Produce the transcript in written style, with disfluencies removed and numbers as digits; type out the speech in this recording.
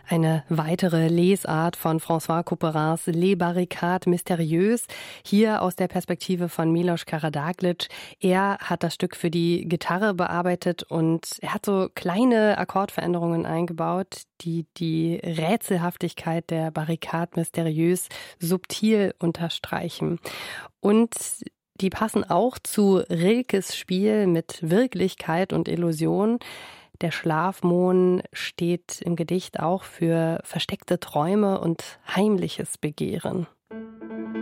Eine weitere Lesart von François Couperins Les Barricades Mystérieuses, hier aus der Perspektive von Miloš Karađagić. Er hat das Stück für die Gitarre bearbeitet und er hat so kleine Akkordveränderungen eingebaut, die die Rätselhaftigkeit der Barricades Mystérieuses subtil unterstreichen. Und die passen auch zu Rilkes Spiel mit Wirklichkeit und Illusion. Der Schlafmohn steht im Gedicht auch für versteckte Träume und heimliches Begehren.